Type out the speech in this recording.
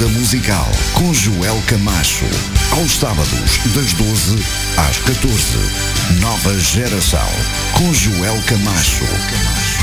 Musical com Joel Camacho. Aos sábados, das 12 às 14. Nova Geração com Joel Camacho.